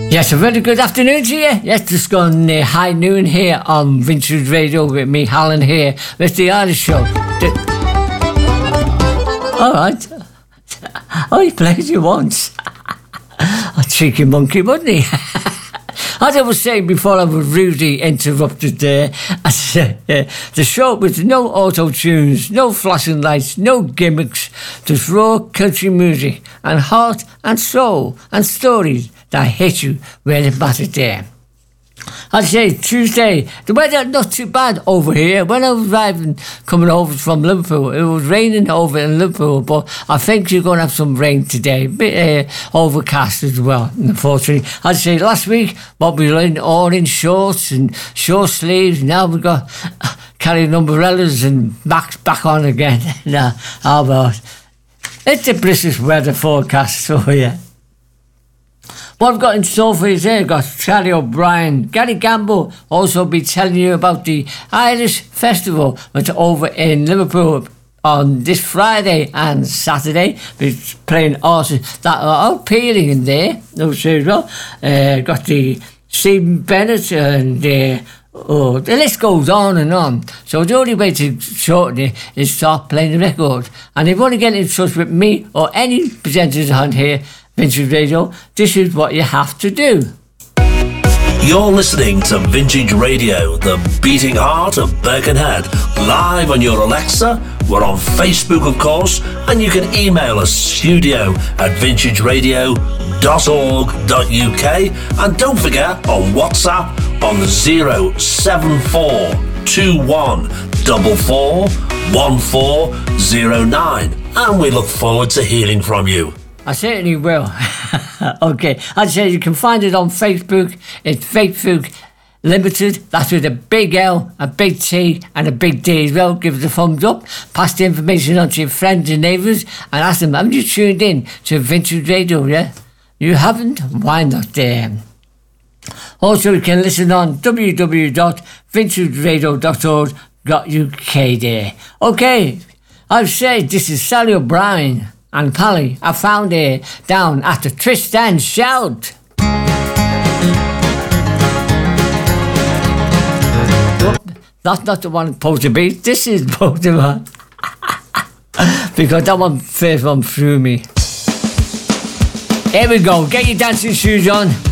Yes, a very good afternoon to you. Yes, just gone high noon here on Vintage Radio with me, Alan here, with the Irish Show. All right. Oh, he played you once. A cheeky monkey, wasn't he? As I was saying before I was rudely interrupted there, the show with no auto-tunes, no flashing lights, no gimmicks, just raw country music and heart and soul and stories that hit you where it mattered there. I'd say Tuesday, the weather not too bad over here. When I was coming over from Liverpool, it was raining over in Liverpool, but I think you're going to have some rain today. Bit overcast as well, unfortunately. I'd say last week, what we were in all in shorts and short sleeves. Now we've got carrying umbrellas and back on again. Now, how about it's a British weather forecast, so yeah. What I've got in store for you today, I've got Charlie O'Brien, Gary Gamble, also be telling you about the Irish Festival that's over in Liverpool on this Friday and Saturday. We're playing artists that are appealing in there, as well. Got the Stephen Bennett and the list goes on and on. So the only way to shorten it is start playing the record. And if you want to get in touch with me or any presenters on here, Vintage Radio, this is what you have to do. You're listening to Vintage Radio, the beating heart of Birkenhead, live on your Alexa. We're on Facebook, of course, and you can email us studio@vintageradio.org.uk, and don't forget on WhatsApp on 074441409, and we look forward to hearing from you. I certainly will. Okay, I'd say you can find it on Facebook. It's Facebook Limited. That's with a big L, a big T and a big D as well. Give us a thumbs up. Pass the information on to your friends and neighbours and ask them, have you tuned in to Vintage Radio, yeah? You haven't? Why not there? Also, you can listen on www.vintageradio.org.uk there. Okay, I've said this is Sally O'Brien and Pally. I found her down at the Tristan Shout. That's not the one supposed to be. This is supposed to be. Because that one first one threw me. Here we go. Get your dancing shoes on.